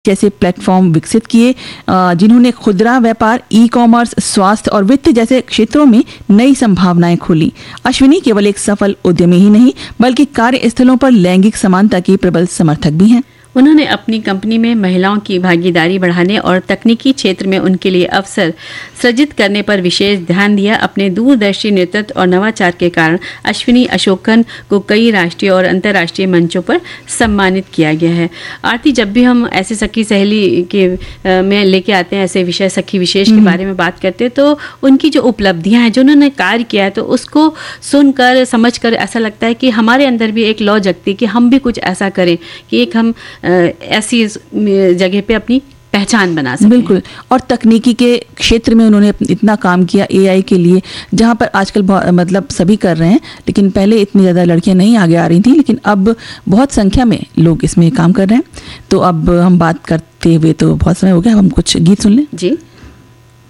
जैसे प्लेटफॉर्म विकसित किए, जिन्होंने खुदरा व्यापार, ई कॉमर्स, स्वास्थ्य और वित्त जैसे क्षेत्रों में नई संभावनाएं खोली। अश्विनी केवल एक सफल उद्यमी ही नहीं बल्कि कार्यस्थलों पर लैंगिक समानता की प्रबल समर्थक भी हैं। उन्होंने अपनी कंपनी में महिलाओं की भागीदारी बढ़ाने और तकनीकी क्षेत्र में उनके लिए अवसर सृजित करने पर विशेष ध्यान दिया। अपने दूरदर्शी नेतृत्व और नवाचार के कारण अश्विनी अशोकन को कई राष्ट्रीय और अंतर्राष्ट्रीय मंचों पर सम्मानित किया गया है। आरती, जब भी हम ऐसे सखी सहेली के में लेके आते हैं, ऐसे विषय सखी विशेष के बारे में बात करते हैं, तो उनकी जो उपलब्धियां हैं, जो उन्होंने कार्य किया है, तो उसको सुनकर समझकर ऐसा लगता है कि हमारे अंदर भी एक लौ जगती कि हम भी कुछ ऐसा करें कि एक हम ऐसी जगह पे अपनी पहचान बना सकें। बिल्कुल। और तकनीकी के क्षेत्र में उन्होंने इतना काम किया एआई के लिए, जहां पर आजकल मतलब सभी कर रहे हैं, लेकिन पहले इतनी ज़्यादा लड़कियां नहीं आगे आ रही थी, लेकिन अब बहुत संख्या में लोग इसमें काम कर रहे हैं। तो अब हम बात करते हुए तो बहुत समय हो गया, अब हम कुछ गीत सुन लें। जी।